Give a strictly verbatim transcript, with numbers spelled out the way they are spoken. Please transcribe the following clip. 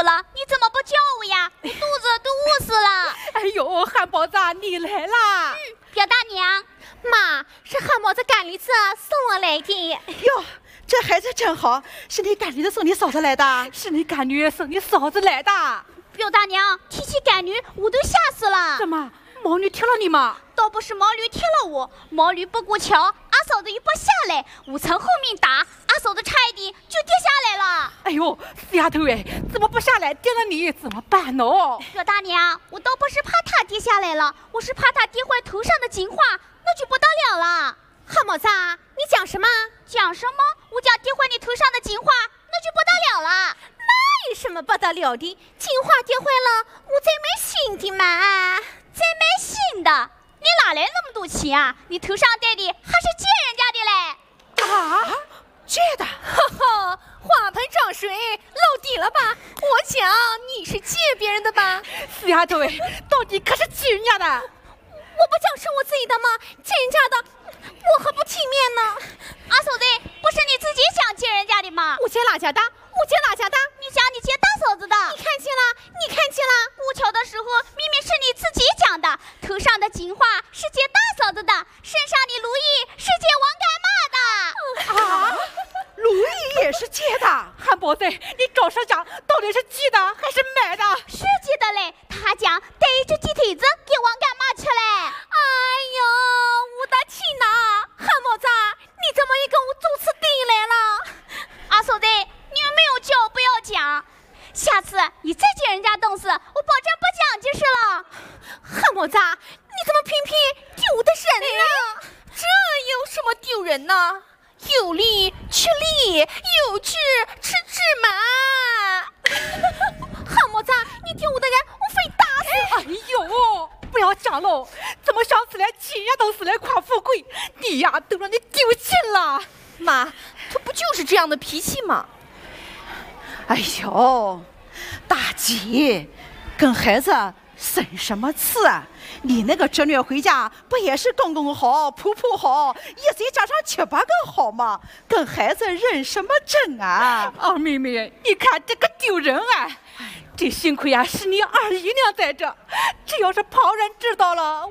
了，你怎么不叫我呀？我肚子都饿死了。 哎呦，汉堡子，你来啦！ 嗯，表大娘， 妈，是汉堡子赶驴子送我来的。 哟，这孩子真好，是你赶驴子送你嫂子来的？ 是你赶驴送你嫂子来的。 表大娘，提起赶驴，我都吓死了。 怎么，毛驴踢了你吗？ 倒不是毛驴踢了我，毛驴不过桥，阿嫂子一拨下来，我从后面打，阿嫂子差一点就跌下来了。 哎呦，死丫头哎，怎么不下来跌了你？怎么办呢？ 表大娘，我倒不是怕她跌下来了，我是怕她跌坏头上的金花，那就不得了了。 汉堡子，你讲什么？ 讲什么？我讲跌坏你头上的金花，那就不得了了。 那有什么不得了的？金花跌坏了，我再买新的嘛。 再买新的？你哪来那么多钱啊？你头上戴的还是借人家的嘞？ 啊，借的？ 哈哈，花盆涨水漏底了吧？我讲你是借别人的吧？ 死丫头哎，到底可是借人家的？ 我不讲是我自己的吗？借人家的，我还不体面呢。 阿嫂子，不是你自己想借人家的吗？ 我借哪家的？我借哪家的？ 你讲你借大嫂子的。 你看见了？你看见了？ 过桥的时候明明是你自己讲的，头上的金花是借大嫂子的，身上的如意是借王干妈的。 啊，如意也是借的？ 汉堡子，你找谁讲？到底是借的还是买的？ 是借的嘞，他还讲带一只鸡腿子给王干妈吃嘞。 哎呦，我的天哪！汉堡子，你怎么也跟我做此地来了？ 阿嫂子，你们没有叫不要讲，下次你再借人家东西，我保证不讲就是了。 汉堡子，你怎么偏偏丢的人呢？这有什么丢人呢？有理吃力，有智吃智嘛。汉堡子，你丢我的人，我非打死你！ 哎呦，不要讲喽！怎么想起来亲人都是来夸富贵，你呀都让你丢尽了。 妈，他不就是这样的脾气吗？ 哎呦，大姐，跟孩子生什么气啊？你那个侄女回家不也是公公好、婆婆好，一嘴加上七八个好吗？跟孩子认什么真啊？ 二妹妹，你看这个丢人啊！这幸亏呀是你二姨娘在这，这要是旁人知道了，